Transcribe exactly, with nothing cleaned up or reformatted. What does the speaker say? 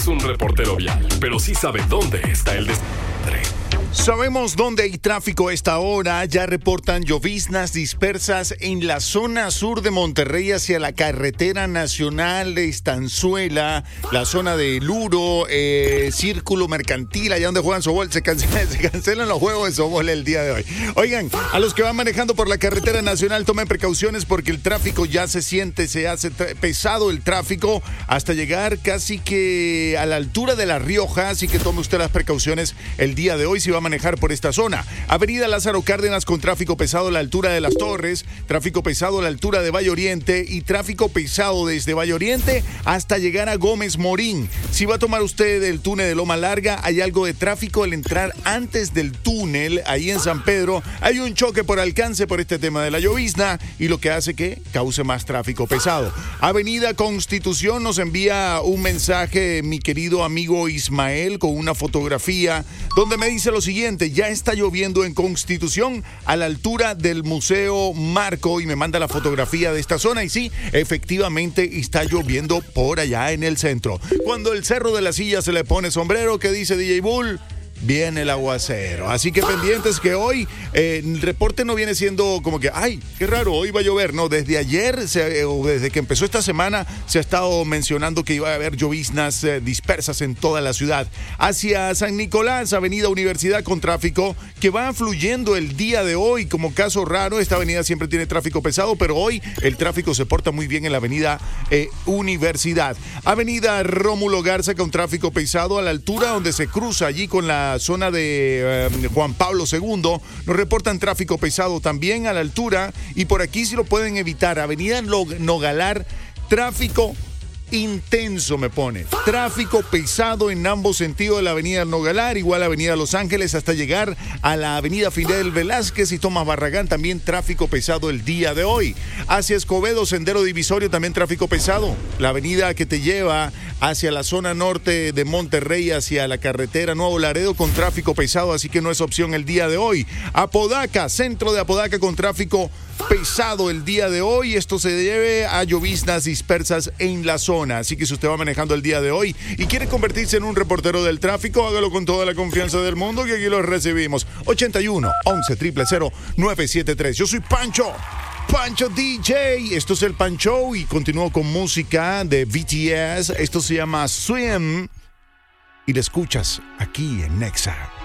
es un reportero vial, pero sí sabe dónde está el desastre. Sabemos dónde hay tráfico a esta hora. Ya reportan lloviznas dispersas en la zona sur de Monterrey hacia la carretera nacional de Estanzuela, la zona de Luro, eh, Círculo Mercantil, allá donde juegan softball. Se cancelan, se cancelan los juegos de softball el día de hoy. Oigan, a los que van manejando por la carretera nacional, tomen precauciones porque el tráfico ya se siente, se hace pesado el tráfico hasta llegar casi que a la altura de La Rioja. Así que tome usted las precauciones el día de hoy si va a manejar por esta zona. Avenida Lázaro Cárdenas con tráfico pesado a la altura de Las Torres, tráfico pesado a la altura de Valle Oriente y tráfico pesado desde Valle Oriente hasta llegar a Gómez Morín. Si va a tomar usted el túnel de Loma Larga, hay algo de tráfico al entrar antes del túnel, ahí en San Pedro. Hay un choque por alcance por este tema de la llovizna y lo que hace que cause más tráfico pesado. Avenida Constitución nos envía un mensaje mi querido amigo Ismael con una fotografía donde me dice lo siguiente: ya está lloviendo en Constitución a la altura del Museo Marco, y me manda la fotografía de esta zona y sí, efectivamente está lloviendo por allá en el centro. Cuando el Cerro de la Silla se le pone sombrero, ¿qué dice D J Bull? Viene el aguacero. Así que pendientes que hoy eh, el reporte no viene siendo como que, ay, qué raro, hoy va a llover. No, desde ayer se, o desde que empezó esta semana se ha estado mencionando que iba a haber lloviznas eh, dispersas en toda la ciudad. Hacia San Nicolás, Avenida Universidad con tráfico que va fluyendo el día de hoy. Como caso raro, esta avenida siempre tiene tráfico pesado, pero hoy el tráfico se porta muy bien en la Avenida eh, Universidad. Avenida Rómulo Garza con tráfico pesado a la altura donde se cruza allí con la zona de eh, Juan Pablo segundo, nos reportan tráfico pesado también a la altura, y por aquí si lo pueden evitar, Avenida Nogalar, tráfico intenso me pone, tráfico pesado en ambos sentidos de la Avenida Nogalar, igual Avenida Los Ángeles hasta llegar a la Avenida Fidel Velázquez y Tomás Barragán, también tráfico pesado el día de hoy. Hacia Escobedo, Sendero Divisorio, también tráfico pesado, la avenida que te lleva hacia la zona norte de Monterrey, hacia la carretera Nuevo Laredo con tráfico pesado, así que no es opción el día de hoy. Apodaca, centro de Apodaca con tráfico pesado el día de hoy. Esto se debe a lloviznas dispersas en la zona. Así que si usted va manejando el día de hoy y quiere convertirse en un reportero del tráfico, hágalo con toda la confianza del mundo, que aquí lo recibimos. ochenta y uno, once, cero cero cero, nueve siete tres. Yo soy Pancho. Pancho D J. Esto es el Pancho y continúo con música de B T S. Esto se llama Swim y lo escuchas aquí en Nexa.